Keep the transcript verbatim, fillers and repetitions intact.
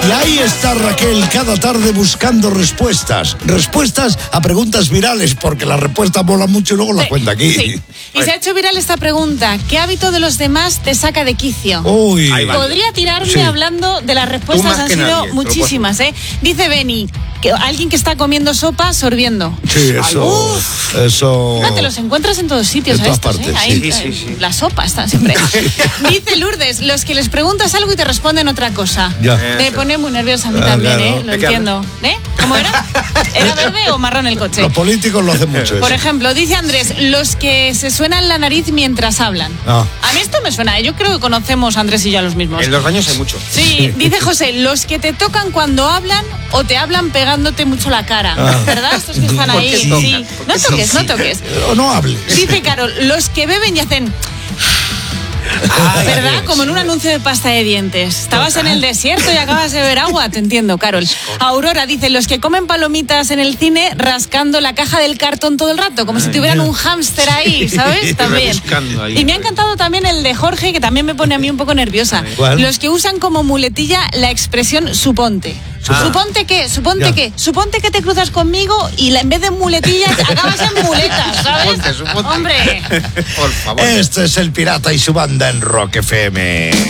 Y ahí está Raquel cada tarde buscando respuestas. Respuestas a preguntas virales, porque las respuestas molan mucho y luego las Sí, cuenta aquí. sí. Y se ha hecho viral esta pregunta: ¿qué hábito de los demás te saca de quicio? Uy. Podría tirarme Sí. hablando de las respuestas, han que sido nadie, muchísimas, ¿eh? Dice Beni, que alguien que está comiendo sopa sorbiendo. Sí, eso. Uf. Eso. No, te los encuentras en todos sitios, En a todas estos, ¿eh? partes, Ahí, sí. Sí, sí, eh, sí. La sopa está siempre. Dice Lourdes, los que les preguntas algo y te responden otra cosa. Ya. Me pone muy nerviosa a mí Ah, también, claro. ¿eh? Lo ¿De qué entiendo. ¿Eh? ¿Cómo era? ¿Era verde o marrón el coche? Los políticos lo hacen mucho. Por eso. ejemplo, dice Andrés, los que se suenan la nariz mientras hablan. Ah. A mí esto me suena, yo creo que conocemos Andrés y yo a los mismos. En los baños hay muchos. Sí, dice José, los que te tocan cuando hablan o te hablan pegándote mucho la cara. Ah. ¿Verdad? Estos que están ¿Por ahí. qué tocan? Sí. ¿Por No qué toques, no tocan? toques. O no hables. Dice Carol, los que beben y hacen... ¿Verdad? Como en un anuncio de pasta de dientes. Estabas en el desierto y acabas de beber agua, te entiendo, Carol. Aurora dice, los que comen palomitas en el cine rascando la caja del cartón todo el rato, como si tuvieran un hámster ahí, ¿sabes? También. Rebuscando ahí. Y me ha encantado también el de Jorge, que también me pone a mí un poco nerviosa. ¿Cuál? Los que usan como muletilla la expresión suponte. Ah. Suponte que, suponte Ya. que, suponte que te cruzas conmigo y la, en vez de muletillas acabas en muletas, ¿sabes? Suponte, suponte. Hombre. Por favor. Este es el Pirata y su banda en Rock F M.